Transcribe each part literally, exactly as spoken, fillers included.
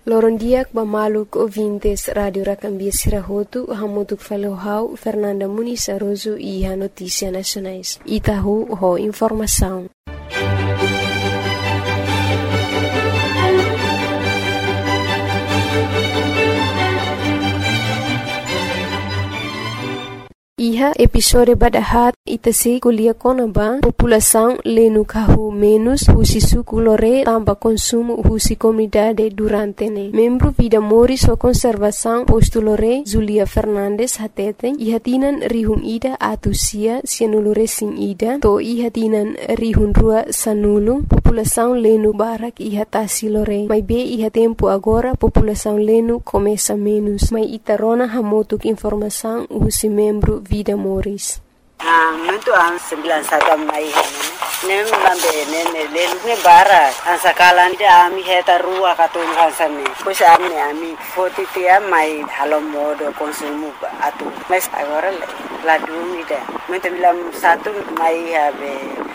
Lorondiak bamaluk ouvintes Radio Racambia Sirahotu, hamutuk falohau Fernanda Muniz Aroso e a Notícia Nacionais. Itahu ho informação. Iha episode badahat itasi kuliah konaba população lenu kahu menos husi suku lore tamba consumo husi comunidade durante ne. Membro Vida Moris o Conservação posto lore Zulia Fernandes hateten ihatinan rihun ida atusia sianulure sing ida to ihatinan rihun rua sanulu população lenu barak ihatasi lore. Mai be iha tempo agora população lenu começa menos. Mai itarona hamotuk informação husi membro Vida Moris. Ah, muito an sembilan satu mai nem lambe nem lelu ne bara an sakalan dia ami heta rua katun hansane pois ami ami foti tia mai halo modo consumo atu mas agora la dumida muito bilang satu mai habe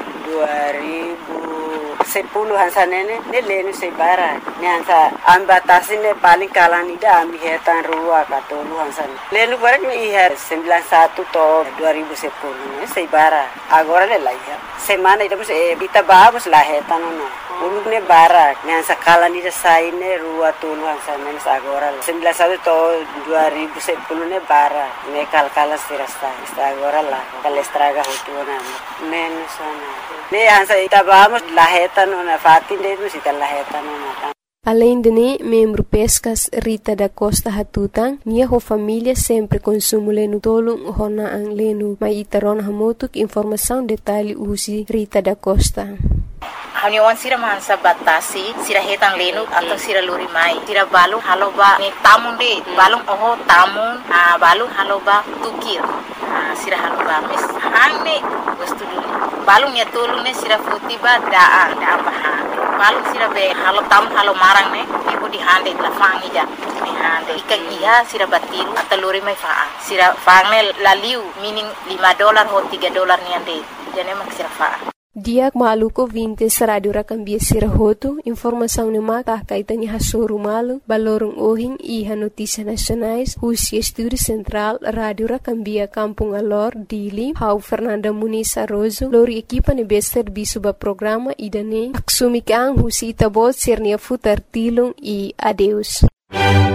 dua ribu sepuluh hansanene ne lenu se bara ne hansa ambatasi ne paling kalan ida ami hetan rua katun hansane lenu bara ni ihar sembilan satu to dua ribu sepuluh ne se bara agora le laia semana ida e bita babos la hetan no ulu ne bara ne hansa kalan ida sai ne rua tulu hansane agora sembilan satu to dua ribu sepuluh ne bara ne kalkala sirasta agora la kalestraga hutuna menos ana ne hansa ita babos la hetan na fatin de no sita la hetan na. Além de ne, membro Pescas Rita da Costa Hatutang, minha ho família sempre consumo lenu tolong hona ang lenu. Mai itaron hamotuk informação detalhe usi Rita da Costa. Haniwan sira mansa batasi sira hetan lenu atau sira luri mai sira balung haloba ni tamun de balung oho tamun ah balung haloba tukir ah sira haloba mes hangne wastu dulu balung ya tolu ne sira futiba daa daa baha balung sira be halo tam halo marang ne ibu di hande la fangi ja ni hande ikan iha sira batiru atau luri mai faa sira fangne laliu meaning lima dolar ho tiga dolar ni ande jane mak sira faa. Diak maluko vintes Radio Racambia Sirahotu, informação ne maka kaitani hasoru malu, balorong ohing iha Notícia Nacionais, husi Estúdio Central, Radio Racambia Kampung Alor, Dili, hau Fernanda Muniz Aroso, lori equipa ne bester bisuba programa idane, aksumikang husi itabot sirnia futar tilung e adeus.